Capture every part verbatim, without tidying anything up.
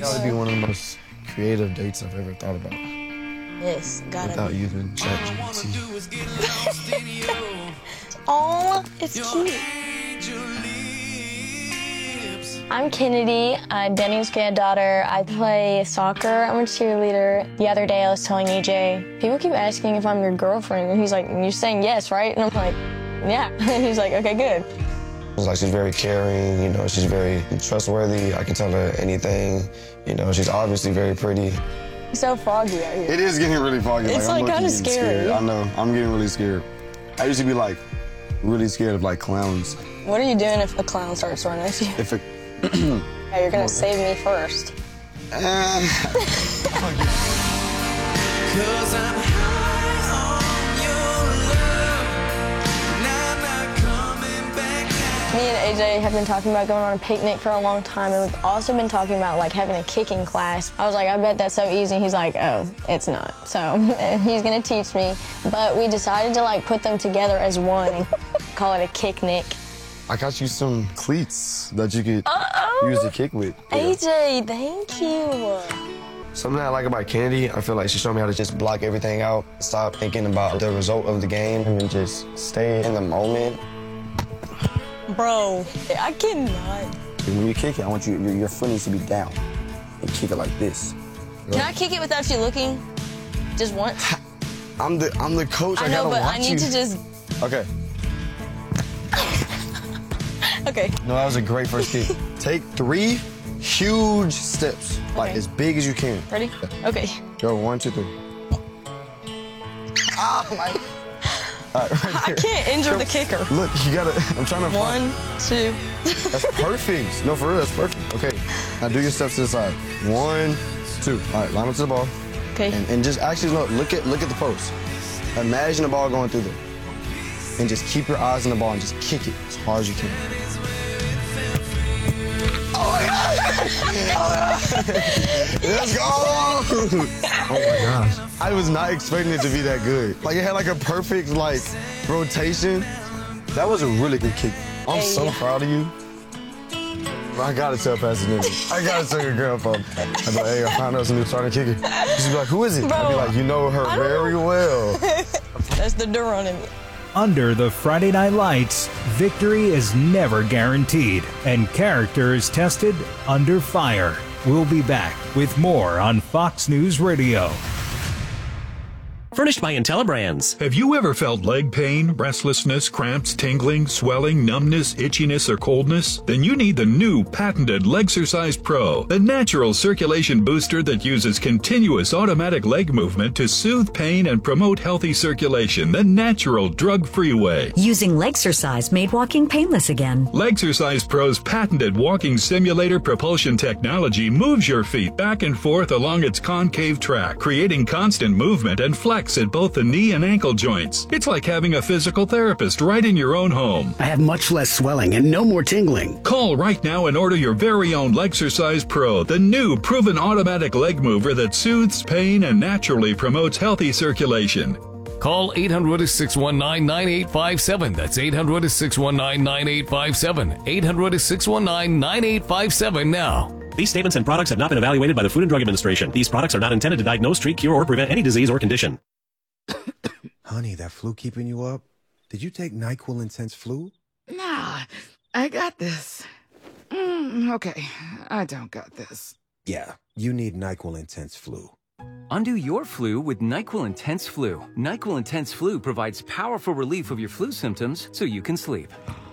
That would be one of the most creative dates I've ever thought about. Yes, gotta Without be. using ChatGPT. Oh, it's cute. I'm Kennedy. I'm Denny's granddaughter. I play soccer. I'm a cheerleader. The other day I was telling E J, people keep asking if I'm your girlfriend. And he's like, you're saying yes, right? And I'm like, yeah. And he's like, okay, good. It's like she's very caring, you know, she's very trustworthy. I can tell her anything. You know, she's obviously very pretty. It's so foggy out here. It is getting really foggy. It's like, like I'm kind of getting scary. Scared. I know. I'm getting really scared. I used to be like really scared of like clowns. What are you doing if a clown starts running at you? If it Yeah, you're gonna save me first. uh, Cause I'm high on your love, and I'm not coming back down. Me and A J have been talking about going on a picnic for a long time, and we've also been talking about like having a kicking class. I was like, I bet that's so easy. He's like, oh, it's not. So and he's gonna teach me. But we decided to like put them together as one and call it a kicknick. I got you some cleats that you could Uh-oh. use to kick with. A J, thank you. Something I like about Kennedy, I feel like she showed me how to just block everything out, stop thinking about the result of the game, and just stay in the moment. Bro, I cannot. When you kick it, I want you, your, your foot needs to be down. And kick it like this. Can I kick it without you looking? Just once? I'm the I'm the coach. I, I know, gotta but watch I need you. to just. Okay. Okay. No, that was a great first kick. Take three huge steps, like Okay. as big as you can. Ready? Okay. Go one, two, three. Ah, my. All right, right I there. can't injure the kicker. Look, you gotta. I'm trying to. One, two. That's perfect. No, for real, that's perfect. Okay, now do your steps to the side. One, two. All right, line up to the ball, Okay. and, and just actually look. Look at look at the post. Imagine the ball going through there, and just keep your eyes on the ball and just kick it as hard as you can. Oh my god! Oh my god! Let's go! Oh my gosh! I was not expecting it to be that good. Like it had like a perfect like rotation. That was a really good kick. I'm Hey. so proud of you. I gotta tell Pastor Nini. I gotta tell your grandpa. I'd be like, hey, I found out some new starting kicker. She'd be like, who is it? Bro, I'd be like, you know her I don't very know. well. That's the Duron in me. Under the Friday Night Lights, victory is never guaranteed, and character is tested under fire. We'll be back with more on Fox News Radio. Furnished by IntelliBrands. Have you ever felt leg pain, restlessness, cramps, tingling, swelling, numbness, itchiness, or coldness? Then you need the new patented Legsercise Pro, the natural circulation booster that uses continuous automatic leg movement to soothe pain and promote healthy circulation the natural, drug-free way. Using Legsercise made walking painless again. Legsercise Pro's patented walking simulator propulsion technology moves your feet back and forth along its concave track, creating constant movement and flex at both the knee and ankle joints. It's like having a physical therapist right in your own home. I have much less swelling and no more tingling. Call right now and order your very own Legsercise Pro, the new proven automatic leg mover that soothes pain and naturally promotes healthy circulation. Call eight hundred, six one nine, nine eight five seven. That's eight hundred, six one nine, nine eight five seven. eight hundred, six one nine, nine eight five seven now. These statements and products have not been evaluated by the Food and Drug Administration. These products are not intended to diagnose, treat, cure, or prevent any disease or condition. Honey, that flu keeping you up? Did you take NyQuil Intense Flu? Nah, I got this. Mm, okay, I don't got this. Yeah, you need NyQuil Intense Flu. Undo your flu with NyQuil Intense Flu. NyQuil Intense Flu provides powerful relief of your flu symptoms so you can sleep.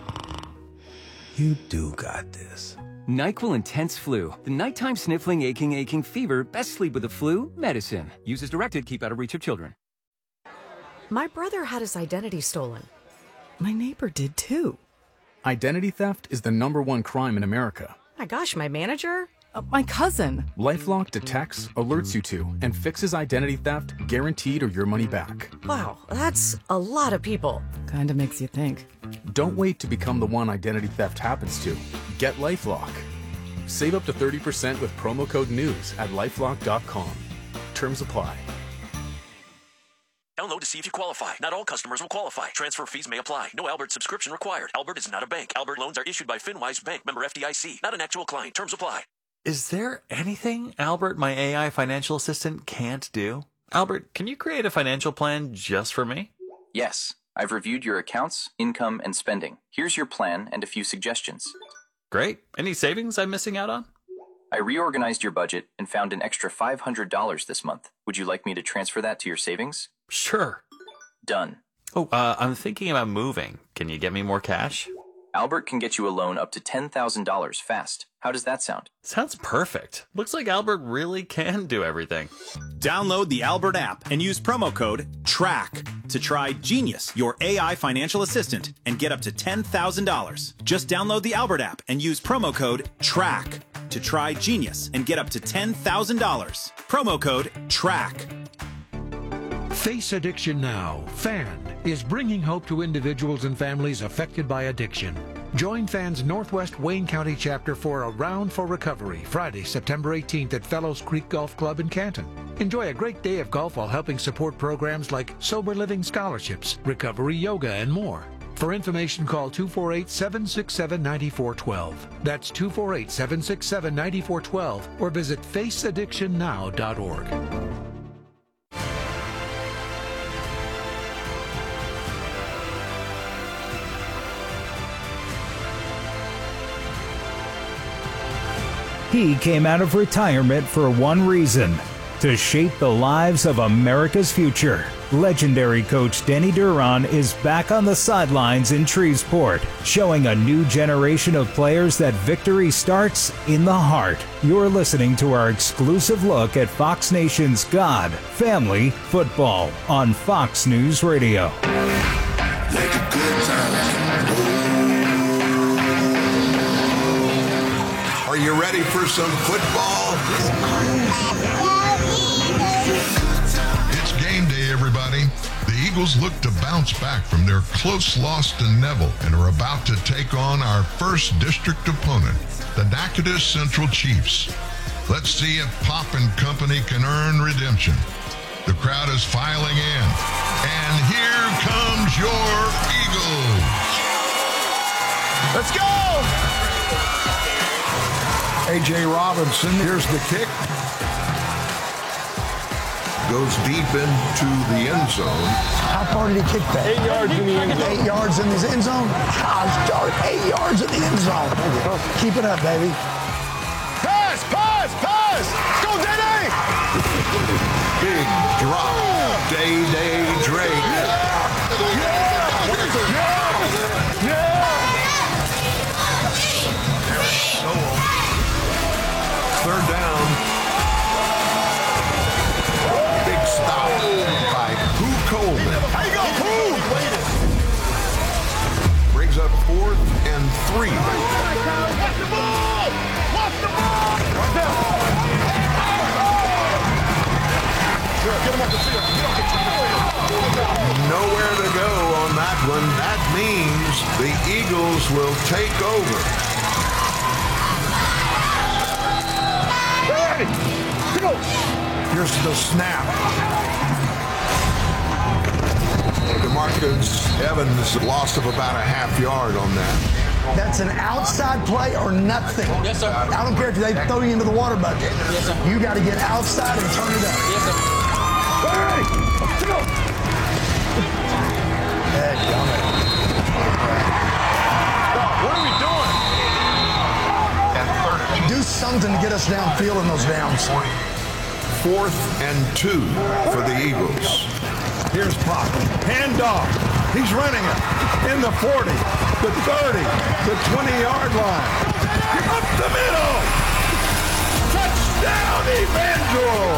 You do got this. NyQuil Intense Flu. The nighttime sniffling, aching, aching fever. Best sleep with the flu medicine. Use as directed. Keep out of reach of children. My brother had his identity stolen. My neighbor did too. Identity theft is the number one crime in America. My gosh, my manager? Uh, my cousin. LifeLock detects, alerts you to, and fixes identity theft guaranteed or your money back. Wow, that's a lot of people. Kinda makes you think. Don't wait to become the one identity theft happens to. Get LifeLock. Save up to thirty percent with promo code NEWS at lifelock dot com. Terms apply. Download to see if you qualify. Not all customers will qualify. Transfer fees may apply. No Albert subscription required. Albert is not a bank. Albert loans are issued by FinWise Bank, member F D I C. Not an actual client. Terms apply. Is there anything Albert, my A I financial assistant, can't do? Albert, can you create a financial plan just for me? Yes, I've reviewed your accounts, income, and spending. Here's your plan and a few suggestions. Great. Any savings I'm missing out on? I reorganized your budget and found an extra five hundred dollars this month. Would you like me to transfer that to your savings? Sure. Done. Oh, uh, I'm thinking about moving. Can you get me more cash? Albert can get you a loan up to ten thousand dollars fast. How does that sound? Sounds perfect. Looks like Albert really can do everything. Download the Albert app and use promo code TRACK to try Genius, your A I financial assistant, and get up to ten thousand dollars. Just download the Albert app and use promo code TRACK to try Genius and get up to ten thousand dollars. Promo code TRACK. Face Addiction Now, FAN, is bringing hope to individuals and families affected by addiction. Join FAN's Northwest Wayne County chapter for a Round for Recovery, Friday, September eighteenth at Fellows Creek Golf Club in Canton. Enjoy a great day of golf while helping support programs like Sober Living Scholarships, Recovery Yoga, and more. For information, call two four eight, seven six seven, nine four one two. That's two four eight, seven six seven, nine four one two or visit face addiction now dot org. He came out of retirement for one reason: to shape the lives of America's future. Legendary coach Denny Duran is back on the sidelines in Shreveport, showing a new generation of players that victory starts in the heart. You're listening to our exclusive look at Fox Nation's God, Family, Football on Fox News Radio. Are you ready for some football? It's game day, everybody. The Eagles look to bounce back from their close loss to Neville and are about to take on our first district opponent, the Natchitoches Central Chiefs. Let's see if Pop and company can earn redemption. The crowd is filing in, and here comes your Eagles. Let's go! A J Robinson, here's the kick. Goes deep into the end zone. How far did he kick that? Eight yards in the end zone. Eight yards in the end zone? Gosh darn, eight yards in the end zone. Keep it up, baby. Pass, pass, pass! Go, Day-Day! Big drop. Day-Day Drake. Yeah! Yeah! Yeah! Third down. Big stop by Pooh Coleman. How you go, Pooh? Brings up fourth and three. Watch the ball! Watch the ball! Right there. Get him off the field. Nowhere to go on that one. That means the Eagles will take over. Here's the snap. DeMarcus Evans lost of about a half yard on that. That's an outside play or nothing. Yes, sir. I don't care if they throw you into the water bucket. Yes, sir. You got to get outside and turn it up. Yes, sir. Hey, let's go. Hey, what are we doing? Do something to get us downfield in those downs. Fourth and two for the Eagles. Here's Pop. Hand off. He's running it in the forty, the thirty, the twenty-yard line. Up the middle. Touchdown, Evangel.